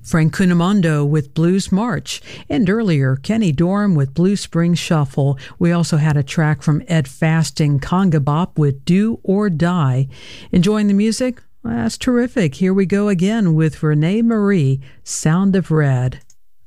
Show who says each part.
Speaker 1: Frank Cunamondo with Blues March, and earlier Kenny Dorham with Blue Spring Shuffle. We also had a track from Ed Fasting, Conga Bop with Do or Die. Enjoying the music? That's terrific. Here we go again with Renee Marie, Sound of Red.